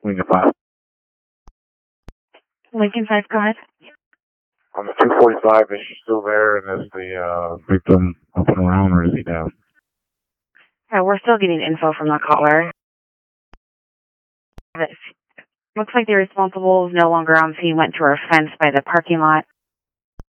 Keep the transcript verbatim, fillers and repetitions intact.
Lincoln five. Lincoln five, go ahead. On the two forty-five, is she still there, and is the uh, victim up and around, or is he down? Uh, we're still getting info from the caller. It looks like the responsible is no longer on scene, went to our fence by the parking lot.